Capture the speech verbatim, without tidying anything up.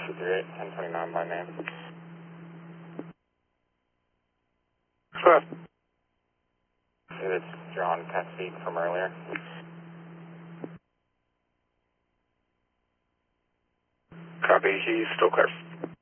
two three eight, ten twenty-nine by name. Sure. It's John Cassidy from earlier. Copy, he's still clear.